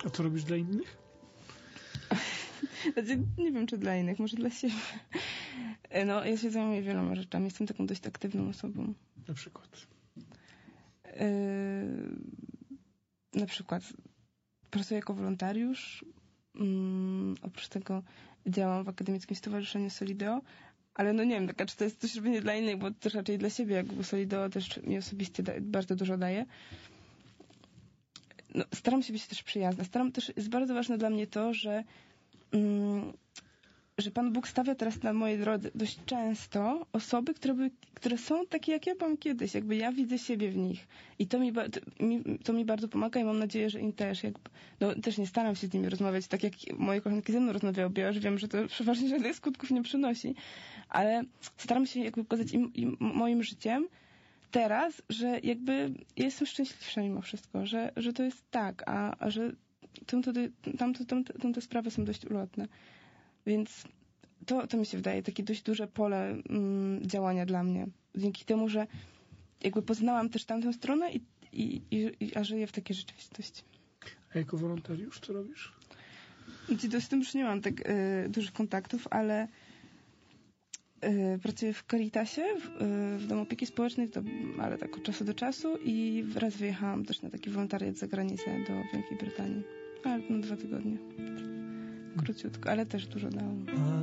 A co robisz dla innych? Znaczy, nie wiem, czy dla innych, może dla siebie. No, ja się zajmuję wieloma rzeczami. Jestem taką dość aktywną osobą. Na przykład? Na przykład pracuję jako wolontariusz. Oprócz tego działam w Akademickim Stowarzyszeniu Solideo. Ale no nie wiem, czy to jest coś robienie dla innych, bo też raczej dla siebie, bo Solideo też mi osobiście bardzo dużo daje. No, staram się być też przyjazna. Jest bardzo ważne dla mnie to, że Pan Bóg stawia teraz na mojej drodze dość często osoby, które są takie, jak ja byłam kiedyś. Jakby ja widzę siebie w nich. I to mi bardzo pomaga i mam nadzieję, że im też. Też nie staram się z nimi rozmawiać tak, jak moje koleżanki ze mną rozmawiały, bo ja już wiem, że to przeważnie żadnych skutków nie przynosi. Ale staram się jakby pokazać im moim życiem teraz, że jakby ja jestem szczęśliwsza mimo wszystko, że to jest tak, a że tamte sprawy są dość ulotne. Więc to mi się wydaje takie dość duże pole działania dla mnie. Dzięki temu, że jakby poznałam też tamtą stronę a żyję w takiej rzeczywistości. A jako wolontariusz co robisz? Z tym już nie mam tak dużych kontaktów, ale pracuję w Caritasie, w Domu Opieki Społecznej, ale tak od czasu do czasu i raz wyjechałam też na taki wolontariat za granicę do Wielkiej Brytanii. Ale na 2 tygodnie. Króciutko, ale też dużo dało.